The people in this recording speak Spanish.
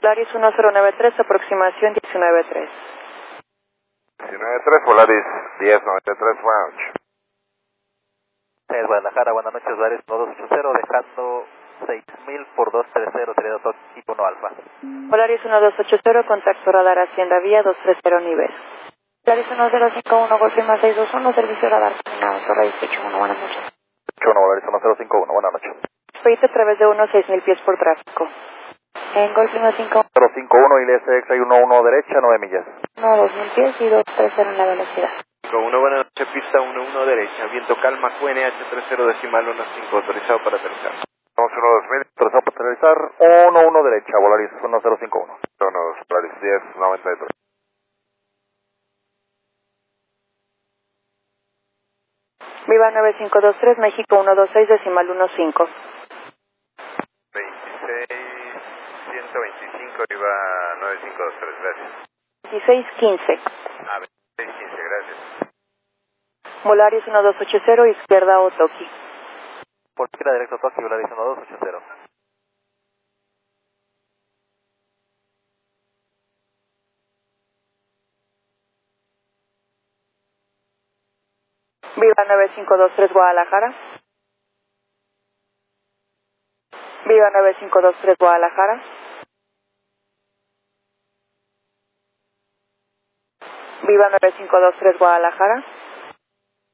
Volaris 1093, aproximación 193. 193, Volaris 1093, Ranch. Guadalajara, buenas noches, Volaris 1280, dejando 6000 por 230, sería tipo 1 alfa. Volaris 1280, contacto radar Hacienda Vía 230 nivel. Volaris 1051, confirma 621, servicio radar terminado, Torre 181, buenas noches. 81, Volaris 1051, buenas noches. Expedite a través de 6000 pies por tráfico. En Golf Lima 5. 051, ILSX hay 11 derecha, 9 millas. 2000 pies y 230 en la velocidad. 1, buena noche, pista 11 derecha, viento calma, QNH 30 decimal 15, autorizado para aterrizar. 2000, Autorizado para aterrizar, 11 derecha, Volaris 1051. Volaris 1093. Viva 9523, México 126, decimal 15. 26, 125, iba 9523, gracias. 1615. 2615, gracias. Volaris 1280, izquierda Otoki. Por izquierda directo Toki, Volaris 1280. Viva 9523, Guadalajara. Viva 9523, Guadalajara. Viva 9523, Guadalajara.